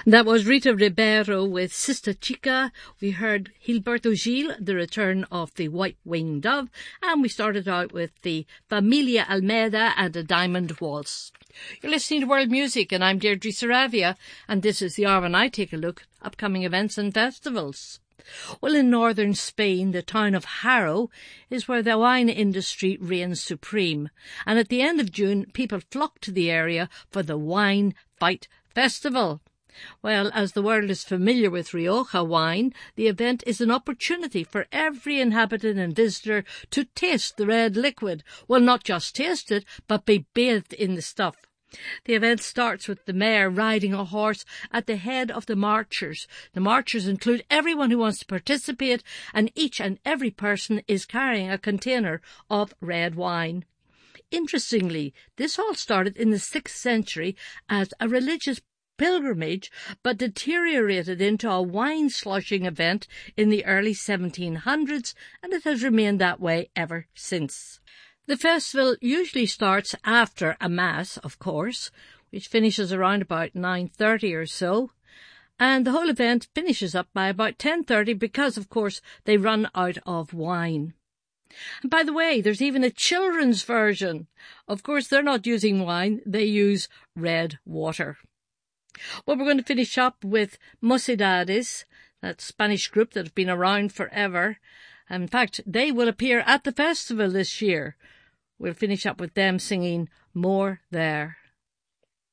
That was Rita Ribeiro with Sister Chica. We heard Gilberto Gil, The Return of the White-Winged Dove, and we started out with the Familia Almeida and A Diamond Waltz. You're listening to World Music, and I'm Deirdre Saravia, and this is the hour when I take a look at upcoming events and festivals. Well, in northern Spain, the town of Haro is where the wine industry reigns supreme, and at the end of June, people flock to the area for the Wine Fight Festival. Well, as the world is familiar with Rioja wine, the event is an opportunity for every inhabitant and visitor to taste the red liquid. Well, not just taste it, but be bathed in the stuff. The event starts with the mayor riding a horse at the head of the marchers. The marchers include everyone who wants to participate, and each and every person is carrying a container of red wine. Interestingly, this all started in the 6th century as a religious pilgrimage, but deteriorated into a wine slushing event in the early 1700s, and it has remained that way ever since. The festival usually starts after a mass, of course, which finishes around about 9:30 or so, and the whole event finishes up by about 10:30 because, of course, they run out of wine. And by the way, there's even a children's version. Of course, they're not using wine, they use red water. Well, we're going to finish up with Mocedades, that Spanish group that have been around forever. In fact, they will appear at the festival this year. We'll finish up with them singing More There.